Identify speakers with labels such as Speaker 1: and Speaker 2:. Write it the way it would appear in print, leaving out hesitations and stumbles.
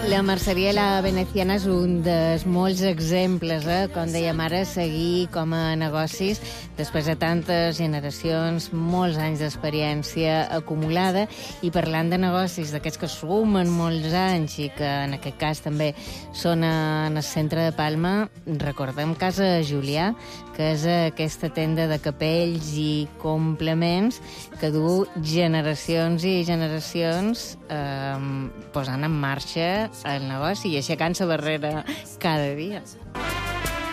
Speaker 1: La Merceria La Veneciana és un dels molts exemples, com dèiem ara, seguir com a negocis després de tantes generacions, molts anys d'experiència acumulada, i parlant de negocis d'aquests que sumen molts anys i que en aquest cas també són en el centre de Palma, recordem Casa Julià, que és aquesta tenda de capells i complements que du generacions i generacions posant en marxa el negoci i aixecant-se barrera cada dia.